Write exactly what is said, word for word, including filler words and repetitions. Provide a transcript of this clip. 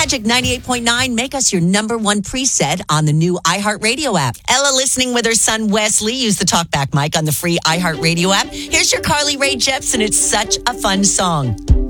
Magic ninety-eight point nine, make us your number one preset on the new iHeartRadio app. Ella listening with her son Wesley used the talkback mic on the free iHeartRadio app. Here's your Carly Rae Jepsen. It's such a fun song.